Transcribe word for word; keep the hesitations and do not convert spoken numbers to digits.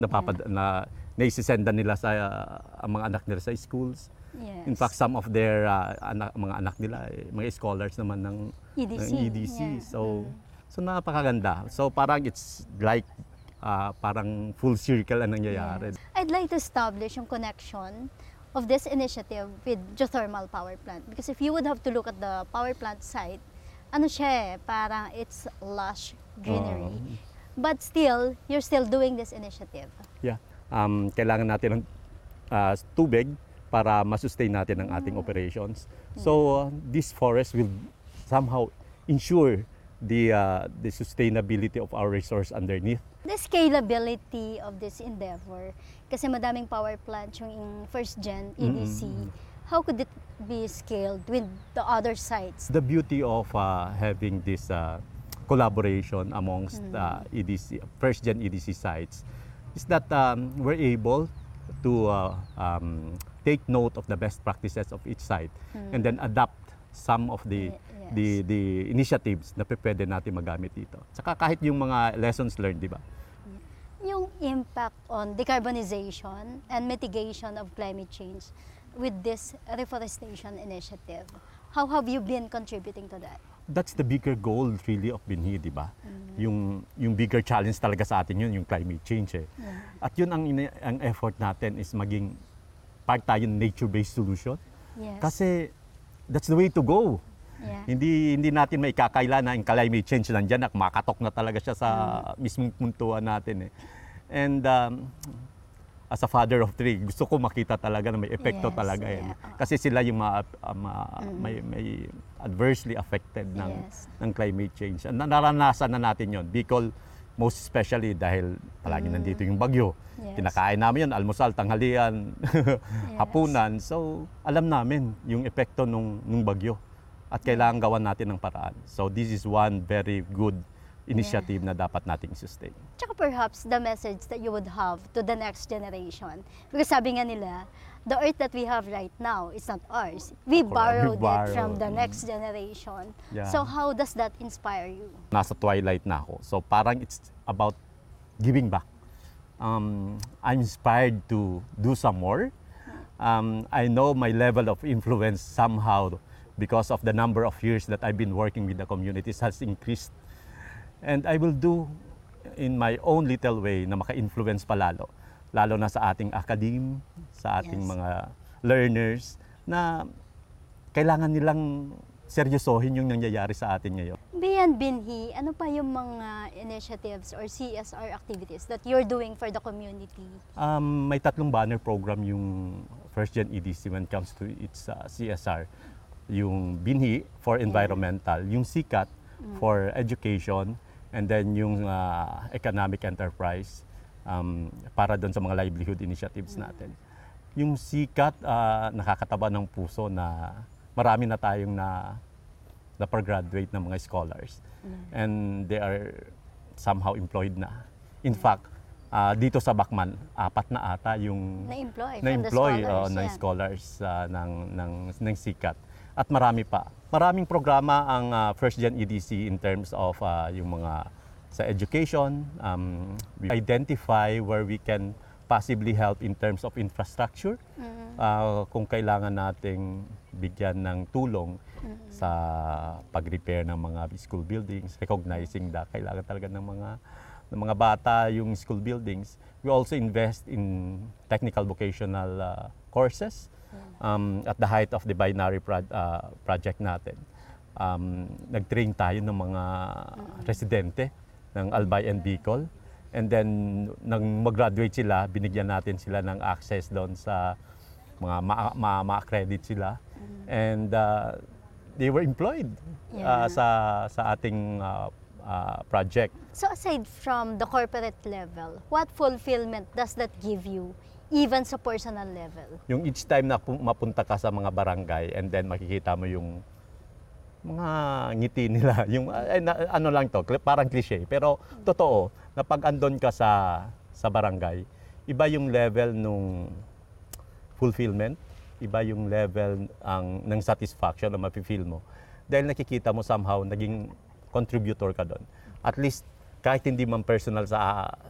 napapad na naisisendan nila sa uh, ang mga anak nila sa schools. Yes. In fact, some of their uh, anak, mga anak nila, eh, mga scholars naman ng E D C. ng E D C. Yeah. So, Mm. so napakaganda. So parang it's like uh, parang full circle ang nangyayari. Yes. I'd like to establish yung connection of this initiative with geothermal power plant. Because if you would have to look at the power plant site, ano siya eh, parang it's lush greenery. Um, But still, you're still doing this initiative. Yeah. Um, kailangan natin ng uh, tubig para masustain natin ang ating operations. So uh, this forest will somehow ensure the uh, the sustainability of our resource underneath. The scalability of this endeavor, kasi madaming power plant yung first gen E D C, Mm-mm. how could it be scaled with the other sites? The beauty of uh, having this uh, collaboration amongst uh, E D C, first gen E D C sites is that um, we're able to uh, um, take note of the best practices of each site and then adapt some of the Ye- yes. the the initiatives na pwede natin magamit dito. Saka kahit yung mga lessons learned, di ba? Yung impact on decarbonization and mitigation of climate change with this reforestation initiative, how have you been contributing to that? That's the bigger goal really of Binhi, di ba? Yung yung bigger challenge talaga sa atin yun, yung climate change eh. At yun ang ina- ang effort natin is maging part tayo ng nature-based solution. Yes. Kasi that's the way to go. Yeah. Hindi hindi natin maikakaila na yung climate change nandiyan na makatok na talaga siya sa mismong puntuan natin eh. And um, as a father of three, gusto ko makita talaga na may epekto Yes, talaga yan. yeah. Kasi sila yung ma, uh, ma- may, may adversely affected ng Yes. ng climate change. And naranasan na natin yon. Bicol, most especially dahil palagi nandito yung bagyo. Yes. Kinakain namin yun, almusal, tanghalian, hapunan. So, alam namin yung epekto nung, nung bagyo. At kailangan gawan natin ng paraan. So, this is one very good initiative na dapat nating sustain. Tsaka perhaps the message that you would have to the next generation. Because sabi nga nila, the earth that we have right now is not ours. We Correct. borrowed, We borrowed. it from the next generation. Yeah. So how does that inspire you? Nasa twilight na ako. So, parang it's about giving back. Um, I'm inspired to do some more. Um, I know my level of influence somehow because of the number of years that I've been working with the communities has increased. And I will do in my own little way na maka-influence pa lalo. Lalo na sa ating academe, sa ating Yes. mga learners na kailangan nilang seryosohin yung nangyayari sa atin ngayon. Beyond Binhi, ano pa yung mga initiatives or C S R activities that you're doing for the community? Um, may tatlong banner program yung First Gen E D C when it comes to its uh, C S R. Yung Binhi for environmental, yung SICAT for education, and then yung uh, economic enterprise um, para doon sa mga livelihood initiatives natin. Yung SICAT, uh, nakakataba ng puso na marami na tayong na na-graduate ng mga scholars. And they are somehow employed na. In fact, uh, dito sa Bacman, apat na ata yung Na-employ from the na-employ scholars. uh, ng yeah. scholars uh, ng, ng, ng SICAT. At marami pa. Maraming programa ang uh, First Gen E D C in terms of uh, yung mga sa education. Um, we identify where we can possibly help in terms of infrastructure. Uh, kung kailangan nating bigyan ng tulong sa pag-repair ng mga school buildings, recognizing na kailangan talaga ng mga ng mga bata yung school buildings. We also invest in technical vocational uh, courses um, at the height of the binary pro- uh, project natin. Um, nag-train tayo ng mga residente ng Albay and Bicol. And then, nang mag-graduate sila, binigyan natin sila ng access doon sa mga ma- ma- ma-accredit sila. And uh, they were employed uh, Yeah. sa sa ating uh, uh, project. So aside from the corporate level, what fulfillment does that give you, even sa personal level? Yung each time na pu- mapunta ka sa mga barangay and then makikita mo yung mga ngiti nila, yung ay, na- ano lang to, cli- parang cliche, pero totoo na pag andon ka sa sa barangay, iba yung level nung fulfillment, iba yung level ang ng satisfaction na mafe-feel mo dahil nakikita mo somehow naging contributor ka doon. At least kahit hindi man personal sa